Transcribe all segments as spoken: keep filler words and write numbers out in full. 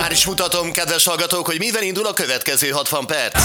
Már is mutatom, kedves hallgatók, hogy mivel indul a következő hatvan perc.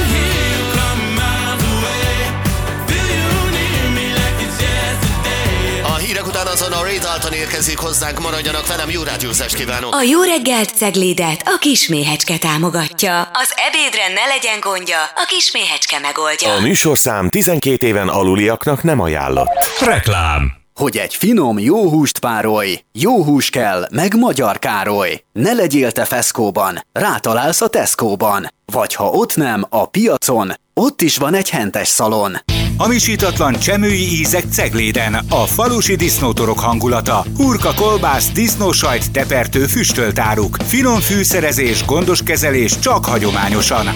A hírek után azonnal Ray Dalton érkezik hozzánk, maradjanak velem, jó rádiózást kívánok! A jó reggelt Ceglédet a Kisméhecske támogatja. Az ebédre ne legyen gondja, a Kisméhecske megoldja. A műsorszám tizenkét éven aluliaknak nem ajánlott. Reklám. Hogy egy finom, jó húst párolj, jó hús kell, meg Magyar Károly. Ne legyél te feszkóban, rátalálsz a Tesco-ban. Vagy ha ott nem, a piacon, ott is van egy hentes szalon. Hamisítatlan csemői ízek Cegléden, a falusi disznótorok hangulata, hurka, kolbász, disznósajt, tepertő, füstölt áruk, finom fűszerezés, gondos kezelés csak hagyományosan.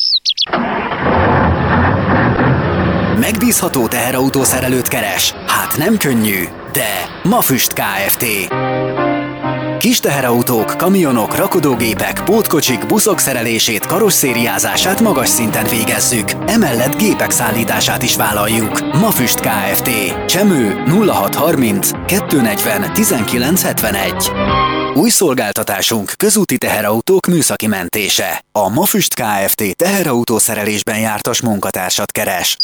Megbízható teherautószerelőt keres? Hát nem könnyű, de Mafüst Kft. Kis teherautók, kamionok, rakodógépek, pótkocsik, buszok szerelését, karosszériázását magas szinten végezzük. Emellett gépek szállítását is vállaljuk. Mafüst Kft. Csemő nulla hat harminc kettőszáznegyven tizenkilenc hetvenegy. Új szolgáltatásunk közúti teherautók műszaki mentése. A Mafüst Kft. Teherautószerelésben jártas munkatársat keres.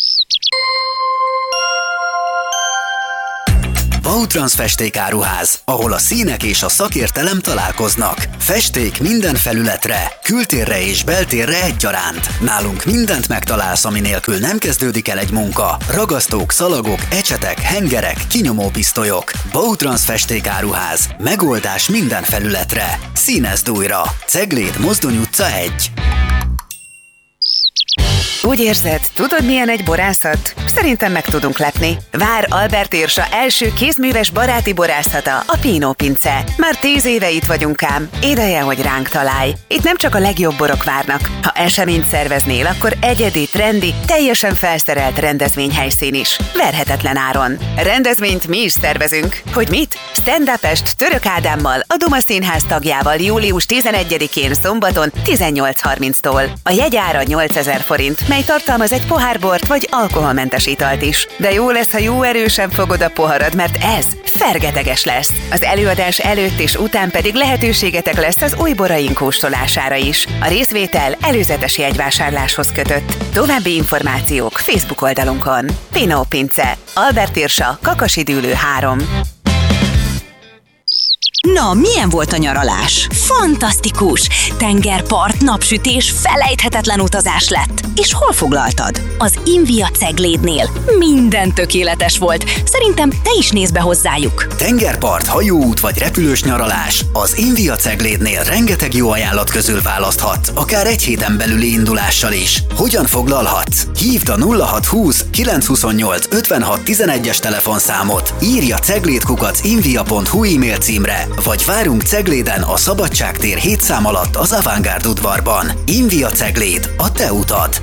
Bautrans festékáruház, ahol a színek és a szakértelem találkoznak. Festék minden felületre, kültérre és beltérre egyaránt. Nálunk mindent megtalálsz, ami nélkül nem kezdődik el egy munka. Ragasztók, szalagok, ecsetek, hengerek, kinyomópisztolyok. Bautrans festékáruház. Megoldás minden felületre. Színezd újra. Cegléd, Mozdony utca egy. Úgy érzed, tudod milyen egy borászat? Szerintem meg tudunk lepni. Vár Albert Irsa első kézműves baráti borászata, a Pino Pince. Már tíz éve itt vagyunk ám. Ideje, hogy ránk találj. Itt nem csak a legjobb borok várnak. Ha eseményt szerveznél, akkor egyedi, trendi, teljesen felszerelt rendezvényhelyszín is. Verhetetlen áron. Rendezvényt mi is szervezünk. Hogy mit? Stand-up est Török Ádámmal, a Duma Színház tagjával július tizenegyedikén szombaton tizennyolc harminctól. A jegyára nyolcezer forint, mely tartalmaz egy pohár bort vagy alkoholmentes italt is. De jó lesz, ha jó erősen fogod a poharad, mert ez fergeteges lesz. Az előadás előtt és után pedig lehetőségetek lesz az új boraink kóstolására is. A részvétel előzetes jegyvásárláshoz kötött. További információk Facebook oldalunkon. Pino Pince, Albert Irsa, Kakasidűlő három. Na, milyen volt a nyaralás? Fantasztikus! Tengerpart, napsütés, felejthetetlen utazás lett. És hol foglaltad? Az Invia Ceglédnél. Minden tökéletes volt. Szerintem te is nézd be hozzájuk. Tengerpart, hajóút vagy repülős nyaralás. Az Invia Ceglédnél rengeteg jó ajánlat közül választhatsz, akár egy héten belüli indulással is. Hogyan foglalhatsz? Hívd a nulla hat húsz kilencszázhuszonnyolc ötvenhat tizenegyes telefonszámot, írj a ceglédkukac invia pont hu e-mail címre, vagy várunk Cegléden a Szabadságtér hét szám alatt az Avantgárd udvarban. Invia Cegléd, a te utad.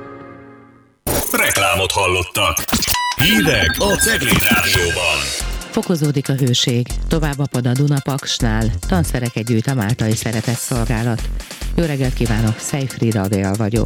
Reklámot hallottak. Hírek a Cegléd Rádióban. Fokozódik a hőség, tovább apad a Duna Paksnál, tanszereket gyűjt a Máltai Szeretetszolgálat. Jó reggelt kívánok, Szejfried Adél vagyok.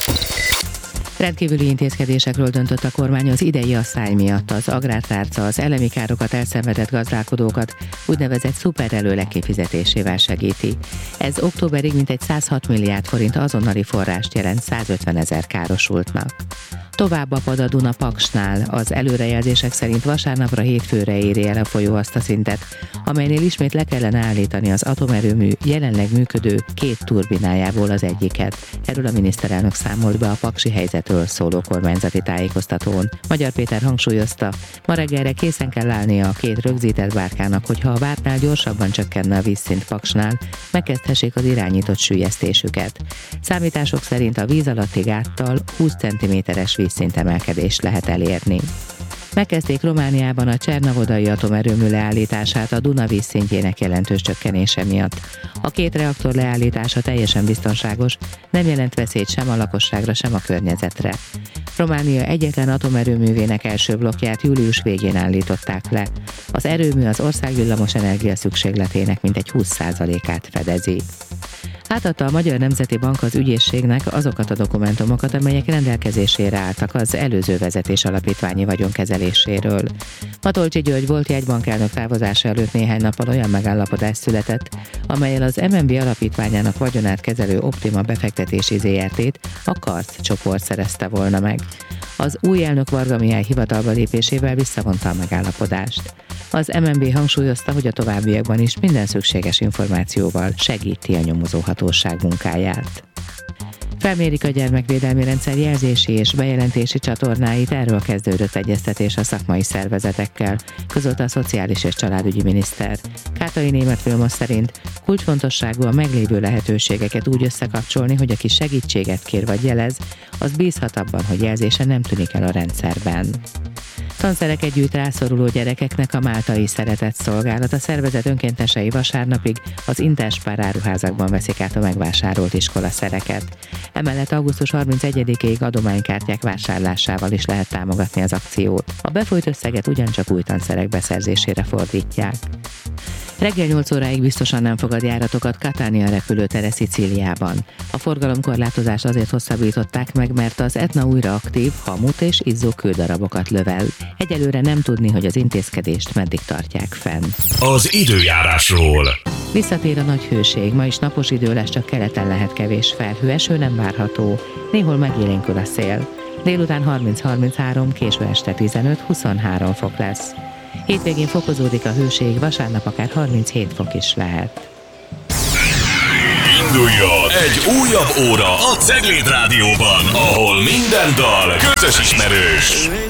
Rendkívüli intézkedésekről döntött a kormány az idei asszály miatt. Az agrártárca az elemi károkat elszenvedett gazdálkodókat úgynevezett szuperelőleg kifizetésével segíti. Ez októberig mintegy százhat milliárd forint azonnali forrást jelent százötven ezer károsultnak. Tovább apad a Duna Paksnál, az előrejelzések szerint vasárnapra hétfőre éri el a folyó azt a szintet, amelynél ismét le kellene állítani az atomerőmű jelenleg működő két turbinájából az egyiket. Erről a miniszterelnök számolt be a paksi helyzetről szóló kormányzati tájékoztatón. Magyar Péter hangsúlyozta, ma reggelre készen kell állnia a két rögzített bárkának, hogyha a vártnál gyorsabban csökkenne a vízszint Paksnál, megkezdhessék az irányított süllyesztésüket. Számítások szerint a víz alatti gáttal húsz centiméteres vízszintemelkedést lehet elérni. Megkezdték Romániában a Csernavodai atomerőmű leállítását a Duna vízszintjének jelentős csökkenése miatt. A két reaktor leállítása teljesen biztonságos, nem jelent veszélyt sem a lakosságra, sem a környezetre. Románia egyetlen atomerőművének első blokkját július végén állították le. Az erőmű az ország villamos energia szükségletének mintegy húsz százalékát fedezi. Átadta a Magyar Nemzeti Bank az ügyészségnek azokat a dokumentumokat, amelyek rendelkezésére álltak az előző vezetés alapítványi vagyonkezeléséről. Matolcsy György volt jegybankelnök távozása előtt néhány nappal olyan megállapodás született, amellyel az em en bé alapítványának vagyonát kezelő Optima befektetési zé er té-t a Karc csoport szerezte volna meg. Az új elnök Varga Mihály hivatalba lépésével visszavonta a megállapodást. Az em en bé hangsúlyozta, hogy a továbbiakban is minden szükséges információval segíti a nyomozóhatóság munkáját. Felmérik a gyermekvédelmi rendszer jelzési és bejelentési csatornáit, erről kezdődött egyeztetés a szakmai szervezetekkel, közölte a Szociális és Családügyi Miniszter. Kátai Németh Vilmos szerint kulcsfontosságú a meglévő lehetőségeket úgy összekapcsolni, hogy aki segítséget kér vagy jelez, az bízhat abban, hogy jelzése nem tűnik el a rendszerben. Tanszereket gyűjt rászoruló gyerekeknek a Máltai Szeretett Szolgálat. A szervezet önkéntesei vasárnapig az Interspar áruházakban veszik át a megvásárolt iskolaszereket. Emellett augusztus harmincegyedikéig adománykártyák vásárlásával is lehet támogatni az akciót. A befolyt összeget ugyancsak új tanszerek beszerzésére fordítják. Reggel nyolc óráig biztosan nem fogad járatokat Catania repülőtere Szicíliában. A forgalomkorlátozást azért hosszabbították meg, mert az Etna újra aktív, hamut és izzó kődarabokat lövel. Egyelőre nem tudni, hogy az intézkedést meddig tartják fenn. Az időjárásról. Visszatér a nagy hőség, ma is napos idő lesz, csak keleten lehet kevés felhő, eső nem várható. Néhol megélénkül a szél. Délután harminc-harminchárom, késő este tizenöt-huszonhárom fok lesz. Hétvégén fokozódik a hőség, vasárnap akár harminchét fok is lehet. Induljon egy újabb óra a Cegléd Rádióban, ahol minden dal közös ismerős.